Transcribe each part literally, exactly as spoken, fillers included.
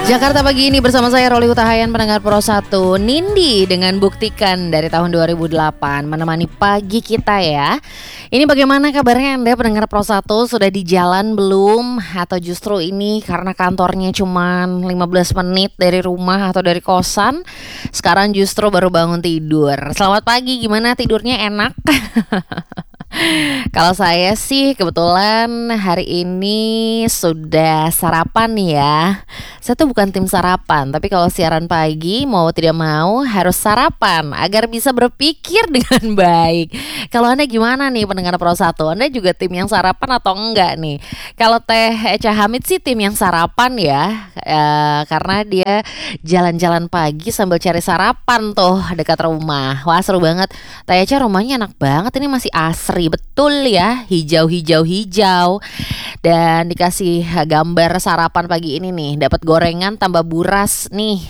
Jakarta pagi ini bersama saya Roli Hutahayan, pendengar Pro satu. Nindi dengan Buktikan dari tahun dua ribu delapan menemani pagi kita ya. Ini bagaimana kabarnya Anda pendengar Pro satu? Sudah di jalan belum? Atau justru ini karena kantornya cuma lima belas menit dari rumah atau dari kosan, sekarang justru baru bangun tidur. Selamat pagi, gimana tidurnya, enak? Kalau saya sih kebetulan hari ini sudah sarapan ya. Saya tuh bukan tim sarapan, tapi kalau siaran pagi mau tidak mau harus sarapan agar bisa berpikir dengan baik. Kalau Anda gimana nih pendengar Pro satu? Anda juga tim yang sarapan atau enggak nih? Kalau Teh Echa Hamid sih tim yang sarapan ya, e, karena dia jalan-jalan pagi sambil cari sarapan tuh dekat rumah. Wah, seru banget. Teh Echa rumahnya enak banget, ini masih asri betul ya, hijau-hijau-hijau. Dan dikasih gambar sarapan pagi ini nih, dapat gorengan tambah buras nih.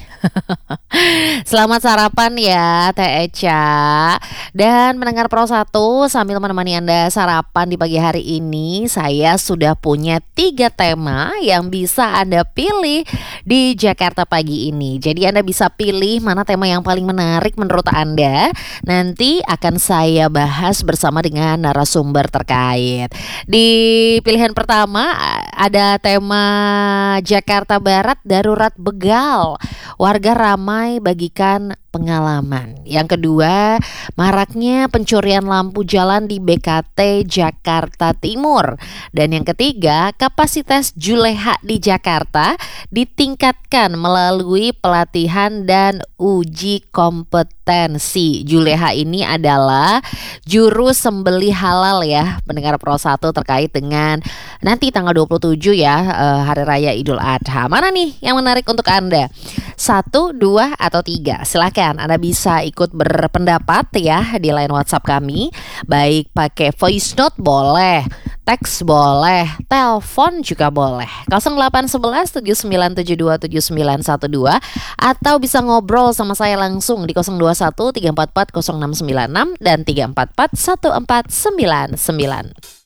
Selamat sarapan ya Teh Echa. Dan mendengar Pro satu, sambil menemani Anda sarapan di pagi hari ini, saya sudah punya tiga tema yang bisa Anda pilih di Jakarta pagi ini. Jadi Anda bisa pilih mana tema yang paling menarik menurut Anda. Nanti akan saya bahas bersama dengan narasumber terkait. Di pilihan pertama ada tema Jakarta Barat darurat begal. Warga ramai bagikan pengalaman. Yang kedua, maraknya pencurian lampu jalan di B K T Jakarta Timur. Dan yang ketiga, kapasitas Juleha di Jakarta ditingkatkan melalui pelatihan dan uji kompetensi. Juleha ini adalah juru sembelih halal ya, pendengar Pro satu, terkait dengan nanti tanggal dua puluh tujuh ya, Hari Raya Idul Adha. Mana nih yang menarik untuk Anda? Satu, dua, atau tiga? Silakan Anda bisa ikut berpendapat ya di line WhatsApp kami. Baik pakai voice note boleh, teks boleh, telepon juga boleh. nol delapan satu satu tujuh sembilan tujuh dua tujuh sembilan satu dua, atau bisa ngobrol sama saya langsung di nol dua satu tiga empat empat nol enam sembilan enam dan tiga empat empat satu empat sembilan sembilan.